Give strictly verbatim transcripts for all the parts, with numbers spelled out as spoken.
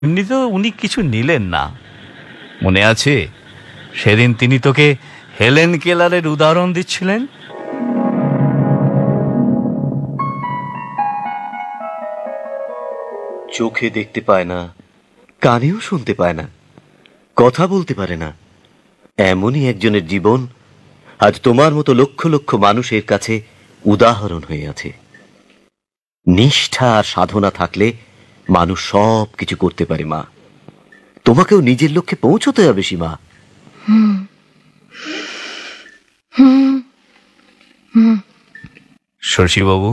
এমনি তো উনি কিছু নিলেন না। মনে আছে সেদিন তিনি তোকে হেলেন কেলারের উদাহরণ দিচ্ছিলেন? চোখে দেখতে পায় না, কানেও শুনতে পায় না, কথা বলতে পারে না, এমনই একজনের জীবন আজ তোমার মতো লক্ষ লক্ষ মানুষের কাছে উদাহরণ হয়ে আছে। নিষ্ঠা আর সাধনা থাকলে মানুষ সব কিছু করতে পারে মা। তোমাকেও নিজের লক্ষ্যে পৌঁছতে হবে সীমা। শশীবাবু,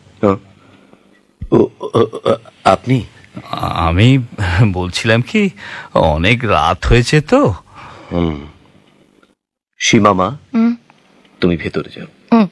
আপনি? আমি বলছিলাম কি, অনেক রাত হয়েছে তো। হুম সীমা মা, তুমি ভেতরে যাও।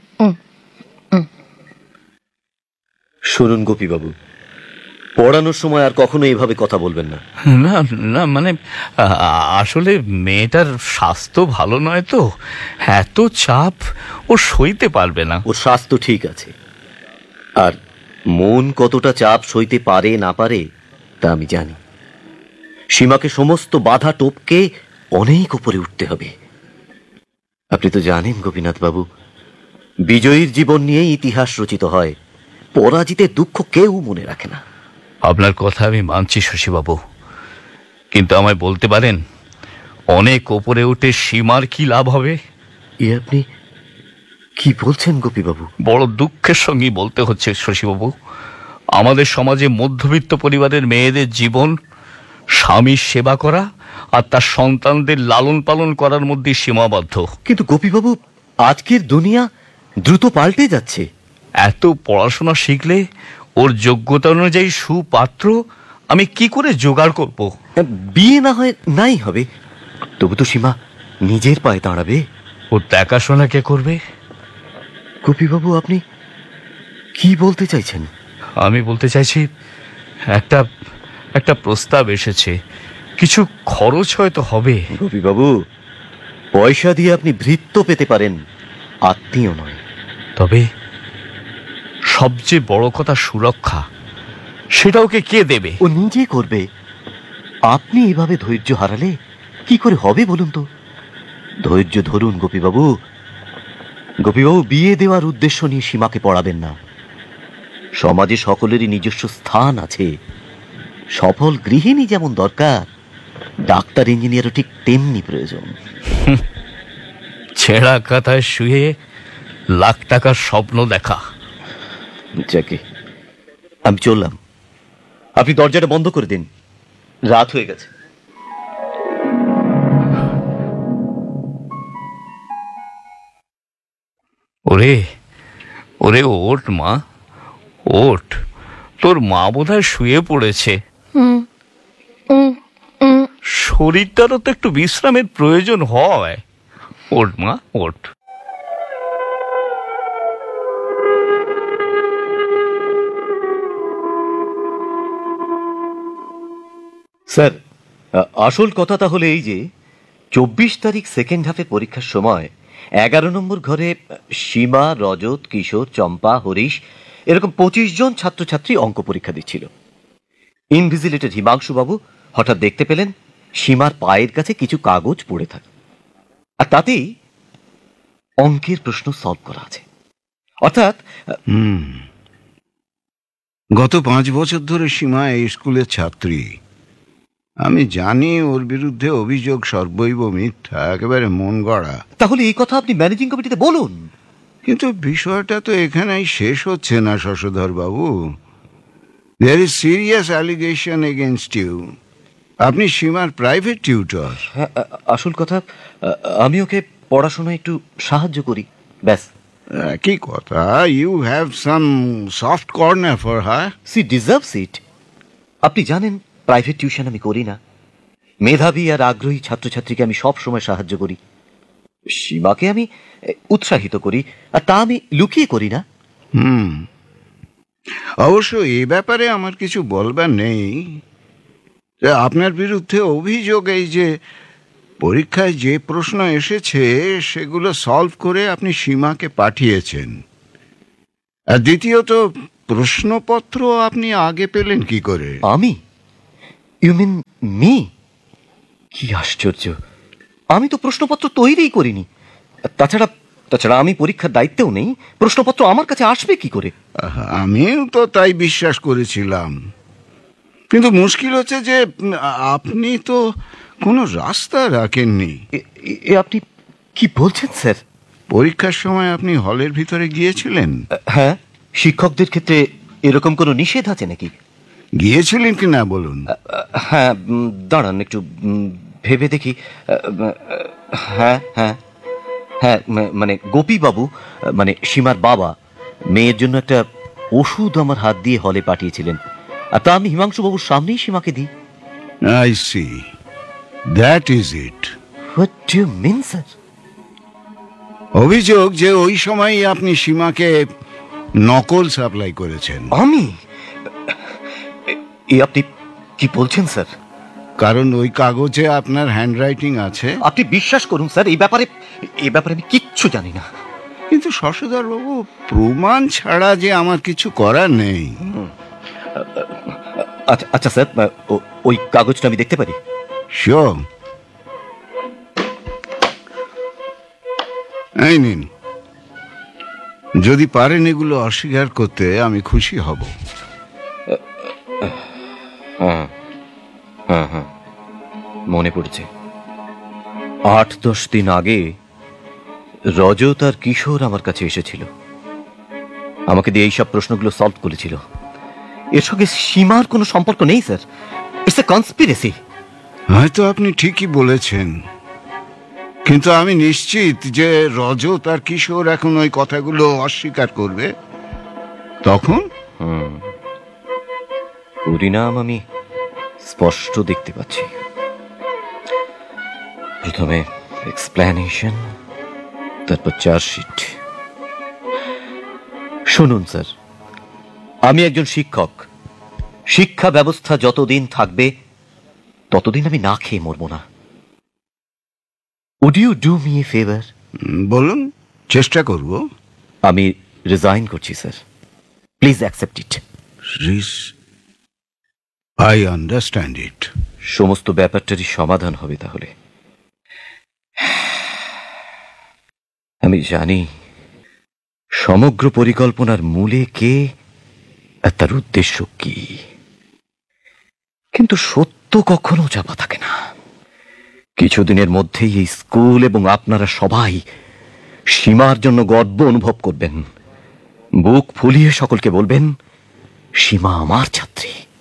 শুনুন গোপীবাবু, পড়ানোর সময় আর কখনো এভাবে কথা বলবেন না। না না, মানে আসলে মেয়েটার স্বাস্থ্য ভালো নয় তো, এত চাপ ও সইতে পারবে না। ওর স্বাস্থ্য ঠিক আছে, আর মন কতটা চাপ সইতে পারে না পারে তা আমি জানি। সীমাকে সমস্ত বাধা টপকে অনেক উপরে উঠতে হবে। আপনি তো জানেন গোপীনাথ বাবু, বিজয়ীর জীবন নিয়েই ইতিহাস রচিত হয়, পরাজিতের দুঃখ কেউ মনে রাখে না। আপনার কথা আমি মানছি শশীবাবু, কিন্তু আমায় বলতে পারেন অনেক ওপরে উঠে সীমার কি লাভ হবে? এ আপনি কি বলছেন গোপীবাবু? বড় দুঃখের সঙ্গে বলতে হচ্ছে শশীবাবু, আমাদের সমাজে মধ্যবিত্ত পরিবারের মেয়েদের জীবন স্বামীর সেবা করা আর তার সন্তানদের লালন পালন করার মধ্যে সীমাবদ্ধ। কিন্তু গোপীবাবু, আজকের দুনিয়া দ্রুত পাল্টে যাচ্ছে। এত পড়াশোনা শিখলে ওর যোগ্যতা অনুযায়ী সুপাত্র আমি কি করে জোগাড় করব? বিয়ে না হয় নাই হবে, তবু তো সীমা নিজের পায়ে দাঁড়াবে। ওর দেখাশোনা কে করবে? গোপীবাবু, আপনি কি বলতে চাইছেন? আমি বলতে চাইছি, একটা একটা প্রস্তাব এসেছে, কিছু খরচ হয়তো হবে। গোপীবাবু, পয়সা দিয়ে আপনি ভৃত্য পেতে পারেন, আত্মীয় নয়। তবে সবচেয়ে বড় কথা সুরক্ষা, সেটা ওকে কে দেবে? ও নিজে করবে। আপনি এভাবে ধৈর্য হারালে কি করে হবে বলুন তো? ধৈর্য ধরুন গোপীবাবু। গোপীবাবু, বিয়ে দেওয়ার উদ্দেশ্য নিয়ে সীমাকে পড়াবেন না। সমাজে সকলেরই নিজস্ব স্থান আছে। সফল গৃহিণী যেমন দরকার, ডাক্তার ইঞ্জিনিয়ারও ঠিক তেমনি প্রয়োজন। ছেঁড়া কাঁথায় শুয়ে লাখ টাকার স্বপ্ন দেখা। যাকে, আমি চললাম, আপনি দরজাটা বন্ধ করে দিন, রাত হয়ে গেছে। ওরে ওরে ওঠ মা, ওঠ, তোর মা বোধহয় শুয়ে পড়েছে। শরীরটারও তো একটু বিশ্রামের প্রয়োজন হয়। ওঠ মা, ওঠ। স্যার, আসল কথা তাহলে এই যে চব্বিশ তারিখ সেকেন্ড হাফে পরীক্ষার সময় এগারো নম্বর ঘরে সীমা, রজত, কিশোর, চম্পা, হরিশ এরকম পঁচিশ জন ছাত্রছাত্রী অঙ্ক পরীক্ষা দিচ্ছিল। ইনভিজিলেটর হিমাংশু বাবু হঠাৎ দেখতে পেলেন সীমার পায়ের কাছে কিছু কাগজ পড়ে থাকে, আর তাতেই অঙ্কের প্রশ্ন সলভ করা আছে। অর্থাৎ হুম গত পাঁচ বছর ধরে সীমা এই স্কুলের ছাত্রী। আমি জানি ওর বিরুদ্ধে অভিযোগ সর্বৈব মিথ্যা, একেবারে মন গড়া। তাহলে এই কথা আপনি ম্যানেজিং কমিটিতে বলুন। কিন্তু বিষয়টা তো এখানেই শেষ হচ্ছে না শশধর বাবু। There is serious allegation against you. আপনি সীমার প্রাইভেট টিউটর। আসল কথা, আমি ওকে পড়াশোনায় একটু সাহায্য করি, ব্যাস। কি কথা, you have some soft corner for her. C deserves ইট। আপনি জানেন প্রাইভেট টিউশন আমি করি না। মেধাবী আর আগ্রহী ছাত্রছাত্রীকে আমি সব সময় সাহায্য করি। সীমাকে আমি উৎসাহিত করি, আর তা আমি লুকিয়ে করি না। হুম অবশ্য এ ব্যাপারে আমার কিছু বলবার নেই। আপনার বিরুদ্ধে অভিযোগ এই যে পরীক্ষায় যে প্রশ্ন এসেছে সেগুলো সলভ করে আপনি সীমাকে পাঠিয়েছেন, আর দ্বিতীয়ত প্রশ্নপত্র আপনি আগে পেলেন কি করে? আমি ইউ মিন মি? কি আশ্চর্য, আমি তো প্রশ্নপত্র তৈরিই করিনি। তাছাড়া তাছাড়া আমি পরীক্ষার দায়িত্বেও নেই, প্রশ্নপত্র আমার কাছে আসবে কি করে? আমিও তো তাই বিশ্বাস করেছিলাম, কিন্তু মুশকিল হচ্ছে যে উম, আপনি তো কোনো রাস্তা রাখেননি। এ- এ- এ আপনি কি বলছেন স্যার? পরীক্ষার সময় আপনি হলের ভিতরে গিয়েছিলেন? হ্যাঁ, শিক্ষকদের ক্ষেত্রে এরকম কোনো নিষেধ আছে নাকি? গিয়েছিলেন কি না বলুন। হ্যাঁ, উম, দাঁড়ান একটু উম, ভেবে দেখি। হ্যাঁ হ্যাঁ হ্যাঁ, ম- মানে গোপী বাবু, মানে সীমার বাবা, মেয়ের জন্য একটা ওষুধ আমার হাত দিয়ে হলে পাঠিয়েছিলেন, আর তা আমি হিমাংশু বাবুর সামনেই সীমাকে দিই। I C, that is it. What do you mean sir? অভিযোগ যে ওই সময়ই আপনি সীমাকে নকল সাপ্লাই করেছেন। আমি? এ- এ আপনি কি বলছেন স্যার? কারণ ওই কাগজে আপনার হ্যান্ডরাইটিং আছে। আপনি বিশ্বাস করুন স্যার, এই ব্যাপারে এই ব্যাপারে আমি কিচ্ছু জানি না। কিন্তু শশধর বাবু, প্রমাণ ছাড়া যে আমার কিছু করার নেই। আচ্ছা আচ্ছা স্যার, ও- ওই কাগজটা আমি দেখতে পারি? শিওর। এই নিন, যদি পারেন এগুলো অস্বীকার করতে আমি খুশি হব। হ্যাঁ হ্যাঁ হ্যাঁ, মনে পড়েছে। আট দশ দিন আগে রজত আর কিশোর আমার কাছে এসেছিল, আমাকে দিয়ে এইসব প্রশ্নগুলো সলভ করেছিল। এর সঙ্গে সীমার কোনো সম্পর্ক নেই স্যার, ইটস এ কনস্পিরেসি। হয়তো আপনি ঠিকই বলেছেন, কিন্তু আমি নিশ্চিত যে রজত আর কিশোর এখন ওই কথাগুলো অস্বীকার করবে। তখন পরিণাম আমি স্পষ্ট দেখতে পাচ্ছি। প্রথমে এক্সপ্লেনেশন, তারপর চার্জশিট। শুনুন স্যার, আমি একজন শিক্ষক। শিক্ষা ব্যবস্থা যতদিন থাকবে ততদিন আমি না খেয়ে মরব না। Would you do me a favour? উম, বলুন, চেষ্টা করব। আমি রিজাইন করছি sir, please accept it. I understand it. সমস্ত ব্যাপারটারই সমাধান হবে তাহলে। আমি জানি সমগ্র পরিকল্পনার মূলে কে আর তার উদ্দেশ্য কি, কিন্তু সত্য কখনো চাপা থাকে না। কিছুদিনের মধ্যেই এই স্কুল এবং আপনারা সবাই সীমার জন্য গর্ব অনুভব করবেন। বুক ফুলিয়ে সকলকে বলবেন, সীমা আমার ছাত্রী।